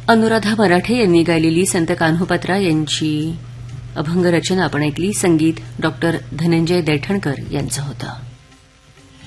अनुराधा मराठे यांनी गायलेली संत कान्होपात्रा यांची अभंग रचना आपण ऐकली. संगीत डॉ. धनंजय दैठणकर यांचं होतं.